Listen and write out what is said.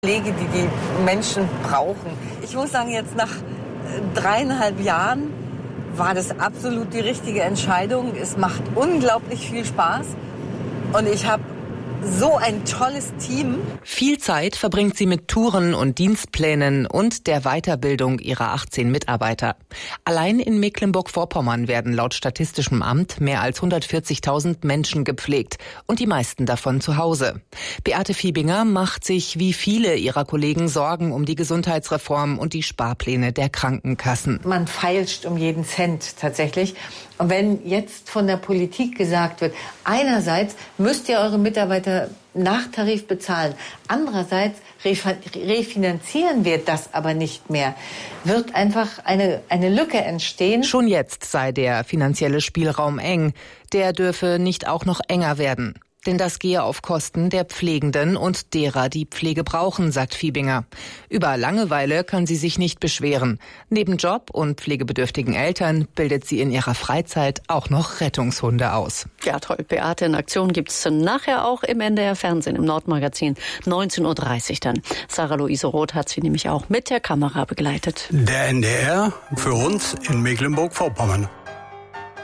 Pflege, die die Menschen brauchen. Ich muss sagen, jetzt nach 3,5 Jahren war das absolut die richtige Entscheidung. Es macht unglaublich viel Spaß und ich habe so ein tolles Team. Viel Zeit verbringt sie mit Touren und Dienstplänen und der Weiterbildung ihrer 18 Mitarbeiter. Allein in Mecklenburg-Vorpommern werden laut Statistischem Amt mehr als 140.000 Menschen gepflegt und die meisten davon zu Hause. Beate Fiebinger macht sich wie viele ihrer Kollegen Sorgen um die Gesundheitsreform und die Sparpläne der Krankenkassen. Man feilscht um jeden Cent tatsächlich. Und wenn jetzt von der Politik gesagt wird, einerseits müsst ihr eure Mitarbeiter nach Tarif bezahlen, andererseits refinanzieren wir das aber nicht mehr, wird einfach eine Lücke entstehen. Schon jetzt sei der finanzielle Spielraum eng. Der dürfe nicht auch noch enger werden. Denn das gehe auf Kosten der Pflegenden und derer, die Pflege brauchen, sagt Fiebinger. Über Langeweile kann sie sich nicht beschweren. Neben Job und pflegebedürftigen Eltern bildet sie in ihrer Freizeit auch noch Rettungshunde aus. Ja, toll. Beate in Aktion gibt's nachher auch im NDR Fernsehen, im Nordmagazin, 19.30 Uhr dann. Sarah-Luise Roth hat sie nämlich auch mit der Kamera begleitet. Der NDR für uns in Mecklenburg-Vorpommern.